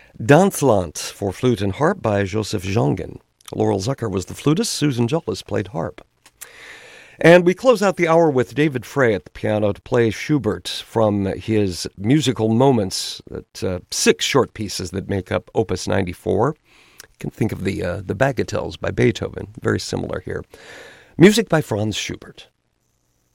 Dansland for flute and harp by Joseph Jongen. Laurel Zucker was the flutist. Susan Jollis played harp. And we close out the hour with David Frey at the piano to play Schubert from his musical moments, 6 short pieces that make up Opus 94. You can think of the Bagatelles by Beethoven, very similar here. Music by Franz Schubert.